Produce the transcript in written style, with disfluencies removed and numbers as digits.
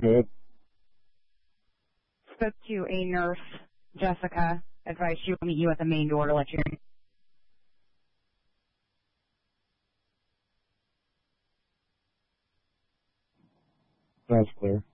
Good. Spoke to a nurse, Jessica, advised she will meet you at the main door to let you in. That's clear.